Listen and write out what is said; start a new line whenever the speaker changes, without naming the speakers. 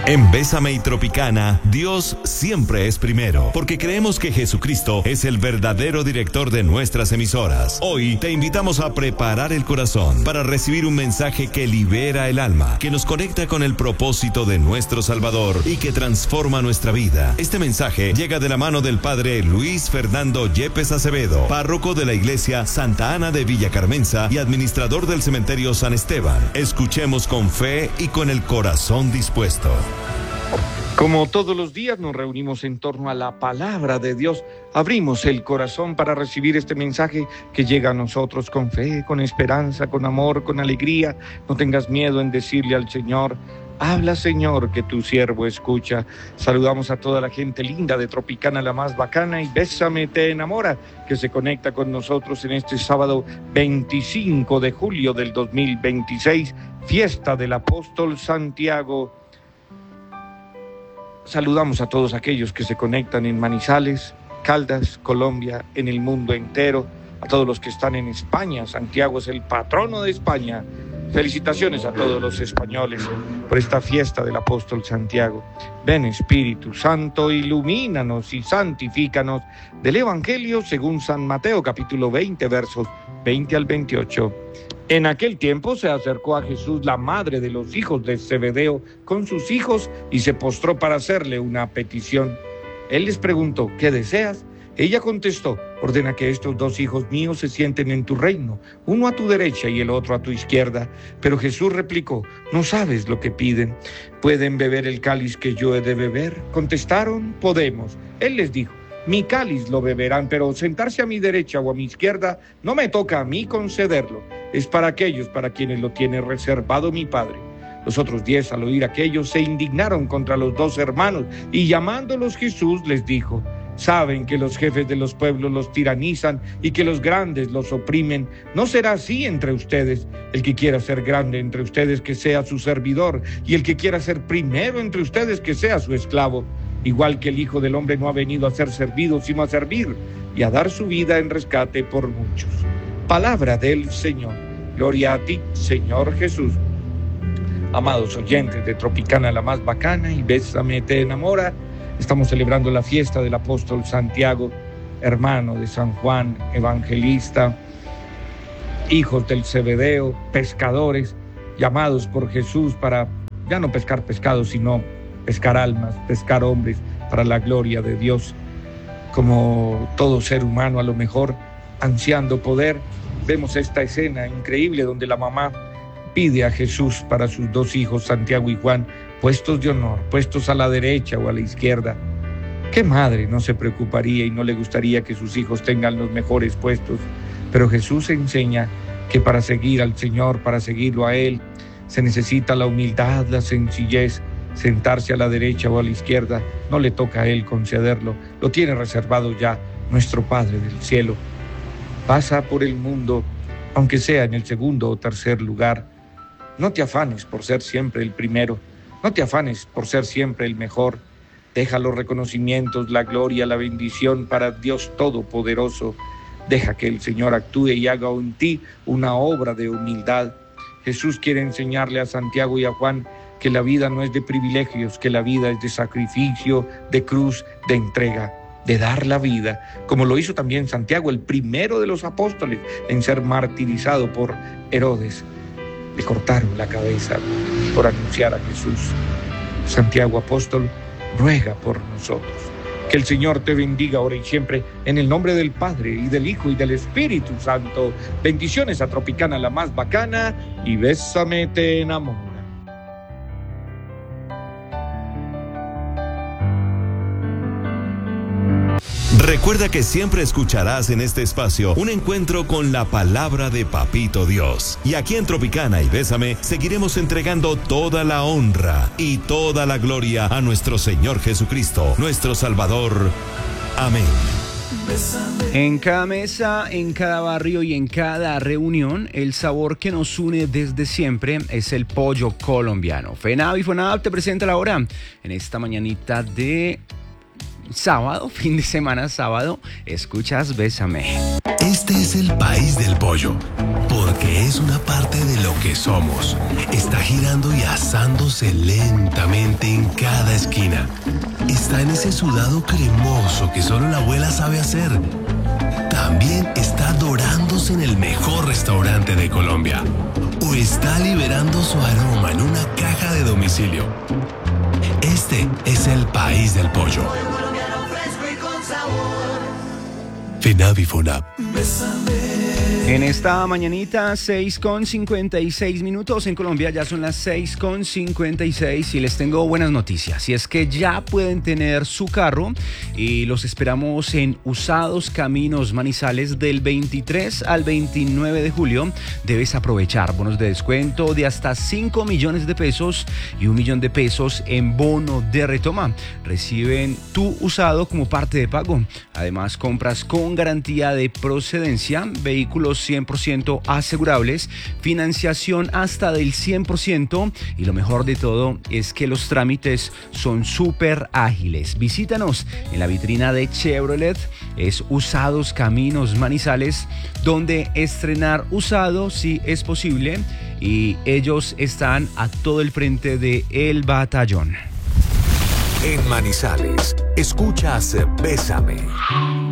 En Bésame y Tropicana, Dios siempre es primero, porque creemos que Jesucristo es el verdadero director de nuestras emisoras. Hoy te invitamos a preparar el corazón para recibir un mensaje que libera el alma, que nos conecta con el propósito de nuestro Salvador y que transforma nuestra vida. Este mensaje llega de la mano del Padre Luis Fernando Yepes Acevedo, párroco de la Iglesia Santa Ana de Villa Carmenza y administrador del Cementerio San Esteban. Escuchemos con fe y con el corazón dispuesto.
Como todos los días nos reunimos en torno a la palabra de Dios, abrimos el corazón para recibir este mensaje que llega a nosotros con fe, con esperanza, con amor, con alegría. No tengas miedo en decirle al Señor: habla, Señor, que tu siervo escucha. Saludamos a toda la gente linda de Tropicana, la más bacana, y Bésame te enamora, que se conecta con nosotros en este sábado 25 de julio del 2026, fiesta del apóstol Santiago. Saludamos a todos aquellos que se conectan en Manizales, Caldas, Colombia, en el mundo entero, a todos los que están en España. Santiago es el patrono de España. Felicitaciones a todos los españoles por esta fiesta del apóstol Santiago. Ven, Espíritu Santo, ilumínanos y santifícanos. Del Evangelio según San Mateo, capítulo 20, versos 20 al 28. En aquel tiempo se acercó a Jesús la madre de los hijos de Zebedeo con sus hijos y se postró para hacerle una petición. Él les preguntó: ¿qué deseas? Ella contestó: ordena que estos dos hijos míos se sienten en tu reino, uno a tu derecha y el otro a tu izquierda. Pero Jesús replicó: no sabes lo que piden. ¿Pueden beber el cáliz que yo he de beber? Contestaron: podemos. Él les dijo: mi cáliz lo beberán, pero sentarse a mi derecha o a mi izquierda no me toca a mí concederlo. Es para aquellos para quienes lo tiene reservado mi Padre. Los otros 10, al oír aquello, se indignaron contra los dos hermanos y llamándolos Jesús les dijo: saben que los jefes de los pueblos los tiranizan y que los grandes los oprimen. No será así entre ustedes. El que quiera ser grande entre ustedes, que sea su servidor, y el que quiera ser primero entre ustedes, que sea su esclavo. Igual que el Hijo del Hombre no ha venido a ser servido, sino a servir y a dar su vida en rescate por muchos. Palabra del Señor. Gloria a ti, Señor Jesús. Amados oyentes de Tropicana, la más bacana, y Bésame te enamora, estamos celebrando la fiesta del apóstol Santiago, hermano de San Juan, evangelista, hijos del Zebedeo, pescadores, llamados por Jesús para ya no pescar pescados, sino pescar almas, pescar hombres para la gloria de Dios. Como todo ser humano, a lo mejor ansiando poder, vemos esta escena increíble donde la mamá pide a Jesús para sus dos hijos, Santiago y Juan, puestos de honor, puestos a la derecha o a la izquierda. ¿Qué madre no se preocuparía y no le gustaría que sus hijos tengan los mejores puestos? Pero Jesús enseña que para seguir al Señor, para seguirlo a Él, se necesita la humildad, la sencillez. Sentarse a la derecha o a la izquierda no le toca a Él concederlo, lo tiene reservado ya nuestro Padre del cielo. Pasa por el mundo, aunque sea en el segundo o tercer lugar. No te afanes por ser siempre el primero, no te afanes por ser siempre el mejor. Deja los reconocimientos, la gloria, la bendición para Dios Todopoderoso. Deja que el Señor actúe y haga en ti una obra de humildad. Jesús quiere enseñarle a Santiago y a Juan que la vida no es de privilegios, que la vida es de sacrificio, de cruz, de entrega, de dar la vida, como lo hizo también Santiago, el primero de los apóstoles en ser martirizado por Herodes. Le cortaron la cabeza por anunciar a Jesús. Santiago apóstol ruega por nosotros. Que el Señor te bendiga ahora y siempre, en el nombre del Padre, y del Hijo, y del Espíritu Santo. Bendiciones a Tropicana, la más bacana, y Bésame te enamora.
Recuerda que siempre escucharás en este espacio un encuentro con la palabra de Papito Dios. Y aquí en Tropicana y Bésame seguiremos entregando toda la honra y toda la gloria a nuestro Señor Jesucristo, nuestro Salvador. Amén.
En cada mesa, en cada barrio y en cada reunión, el sabor que nos une desde siempre es el pollo colombiano. FENAV y FONAV te presenta la hora en esta mañanita de sábado, fin de semana sábado. Escuchas Bésame.
Este es el país del pollo, por
porque es una parte de lo que somos. Está girando y asándose lentamente en cada esquina. Está en ese sudado cremoso que solo la abuela sabe hacer. También está dorándose en el mejor restaurante de Colombia. O está liberando su aroma en una caja de domicilio. Este es el país del pollo. FENAVI FONAP.
En esta mañanita, 6:56 minutos. En Colombia ya son las 6:56 y les tengo buenas noticias. Y es que ya pueden tener su carro y los esperamos en Usados Caminos Manizales del 23 al 29 de julio. Debes aprovechar bonos de descuento de hasta 5 millones de pesos y 1 millón de pesos en bono de retoma. Reciben tu usado como parte de pago. Además, compras con garantía de procedencia, vehículos 100% asegurables, financiación hasta del 100% y lo mejor de todo es que los trámites son súper ágiles. Visítanos en la vitrina de Chevrolet, es Usados Caminos Manizales, donde estrenar usado sí es posible y ellos están a todo el frente de El Batallón.
En Manizales, escuchas Bésame.